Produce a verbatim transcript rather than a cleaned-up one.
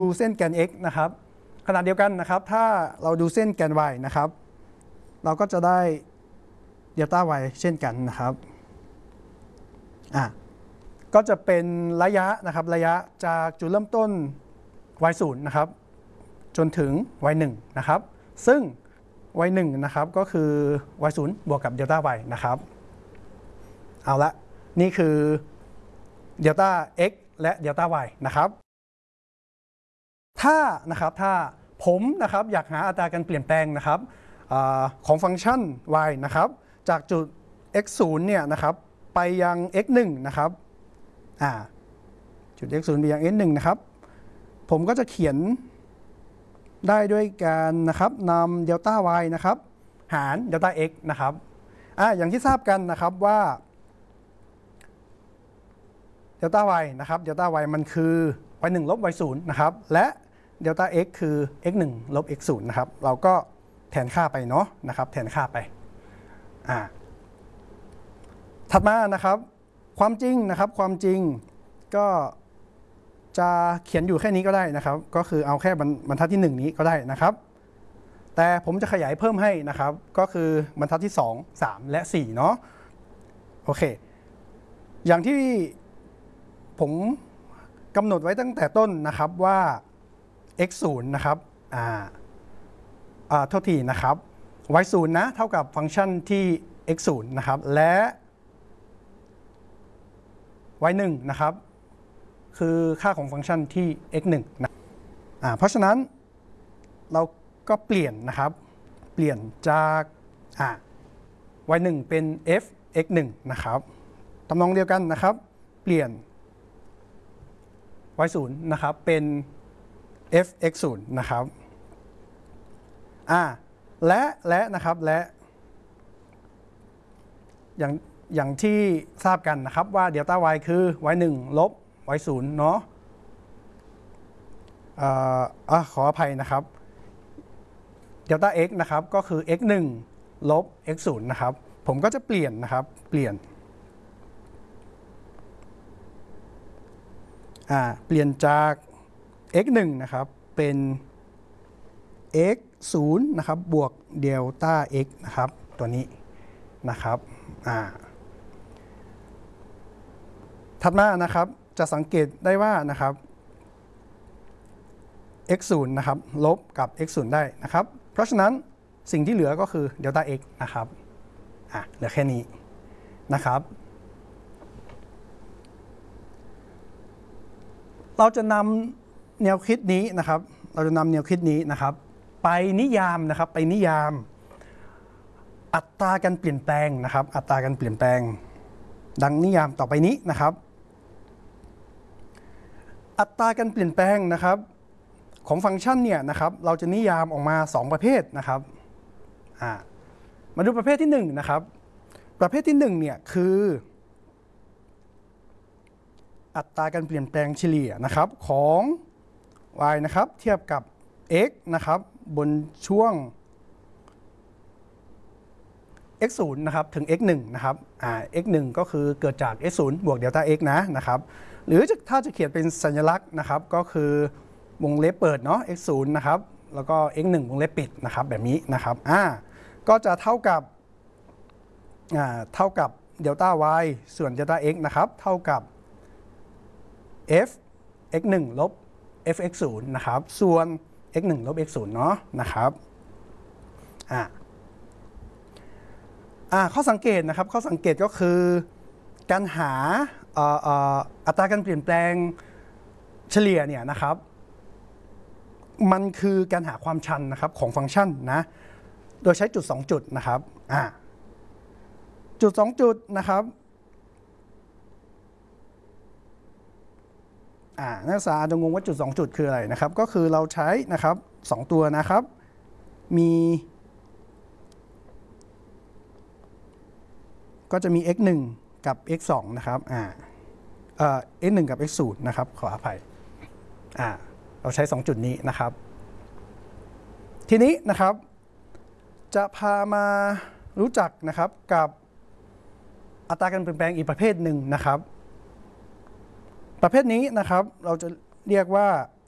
ดูเส้นแกน x นะครับขณะเดียวกันนะครับถ้าเราดูเส้นแกน y นะครับเราก็จะได้เดลต้า y เช่นกันนะครับอ่ะก็จะเป็นระยะนะครับระยะจากจุดเริ่มต้น y ศูนย์นะครับจนถึง y หนึ่งนะครับซึ่ง y หนึ่งนะครับก็คือ y ศูนย์บวกกับเดลต้า y นะครับเอาละนี่คือเดลต้า x และเดลต้า y นะครับถ้านะครับถ้าผมนะครับอยากหาอัตราการเปลี่ยนแปลงนะครับอของฟังก์ชัน y นะครับจากจุด x ศูนย์เนี่ยนะครับไปยัง x หนึ่งนะครับอ่าจุด x ศูนย์ไปยัง x หนึ่งนะครับผมก็จะเขียนได้ด้วยการนะครับนำเดลต้า y นะครับหารเดลต้า x นะครับอ่าอย่างที่ทราบกันนะครับว่าเดลต้า y นะครับเดลต้า y มันคือ y หนึ่งลบ y ศูนย์นะครับและเดลต้า x คือ x หนึ่งลบ x ศูนย์นะครับเราก็แทนค่าไปเนาะนะครับแทนค่าไปอ่าถัดมานะครับความจริงนะครับความจริงก็จะเขียนอยู่แค่นี้ก็ได้นะครับก็คือเอาแค่บรรทัดที่หนึ่งนี้ก็ได้นะครับแต่ผมจะขยายเพิ่มให้นะครับก็คือบรรทัดที่สอง สามและสี่เนาะโอเคอย่างที่ผมกำหนดไว้ตั้งแต่ต้นนะครับว่า x ศูนย์นะครับอ่าอ่าโทษทีนะครับ y ศูนย์นะเท่ากับฟังก์ชันที่ x ศูนย์นะครับและ y หนึ่งนะครับคือค่าของฟังก์ชันที่ x หนึ่งนะอ่าเพราะฉะนั้นเราก็เปลี่ยนนะครับเปลี่ยนจากอ่า y หนึ่งเป็น f x หนึ่งนะครับทำนองเดียวกันนะครับเปลี่ยน y ศูนย์นะครับเป็น f x ศูนย์นะครับอ่าและและนะครับและอย่างอย่างที่ทราบกันนะครับว่าเดลต้า y คือ y หนึ่งลบ y ศูนย์เนาะอ่าอ่ะขออภัยนะครับเดลต้า x นะครับก็คือ x หนึ่งลบ x ศูนย์นะครับผมก็จะเปลี่ยนนะครับเปลี่ยนอ่าเปลี่ยนจาก x หนึ่งนะครับเป็น x ศูนย์นะครับบวกเดลต้า x นะครับตัวนี้นะครับอ่าถัดมานะครับจะสังเกตได้ว่านะครับ x ศูนย์นะครับลบกับ x ศูนย์ได้นะครับเพราะฉะนั้นสิ่งที่เหลือก็คือเดลต้า x นะครับอ่ะเหลือแค่นี้นะครับเราจะนำแนวคิดนี้นะครับเราจะนำแนวคิดนี้นะครับไปนิยามนะครับไปนิยามอัตราการเปลี่ยนแปลงนะครับอัตราการเปลี่ยนแปลงดังนิยามต่อไปนี้นะครับอัตราการเปลี่ยนแปลงนะครับของฟังก์ชันเนี่ยนะครับเราจะนิยามออกมาสองประเภทนะครับอ่ามาดูประเภทที่หนึ่งนะครับประเภทที่หนึ่งเนี่ยคืออัตราการเปลี่ยนแปลงเฉลี่ยนะครับของ y นะครับเทียบกับ x นะครับบนช่วง x ศูนย์นะครับถึง x หนึ่งนะครับอ่า x หนึ่งก็คือเกิดจาก x ศูนย์บวกเดลต้า x นะนะครับหรือถ้าจะเขียนเป็นสัญลักษณ์นะครับก็คือวงเล็บเปิดเนาะ x ศูนย์นะครับแล้วก็ x หนึ่งวงเล็บปิดนะครับแบบนี้นะครับอ่าก็จะเท่ากับอ่าเท่ากับเดลต้า y ส่วนเดลต้า x นะครับเท่ากับ f x หนึ่งลบ f x ศูนย์นะครับส่วน x หนึ่งลบ x ศูนย์เนาะนะครับอ่าอ่าข้อสังเกตนะครับข้อสังเกตก็คือการหาอัตราการเปลี่ยนแปลงเฉลี่ยเนี่ยนะครับมันคือการหาความชันนะครับของฟังก์ชันนะโดยใช้จุดสองจุดนะครับอ่าจุดสองจุดนะครับอ่านักศึกษาอาจจะงงว่าจุดสองจุดคืออะไรนะครับก็คือเราใช้นะครับสองตัวนะครับมีก็จะมี x หนึ่งกับ x สองนะครับอ่าเอ่อ x หนึ่งกับ x ศูนย์นะครับขออภัยอ่าเราใช้สองจุดนี้นะครับทีนี้นะครับจะพามารู้จักนะครับกับอัตราการเปลี่ยนแปลงอีกประเภทหนึ่งนะครับประเภทนี้นะครับเราจะเรียกว่า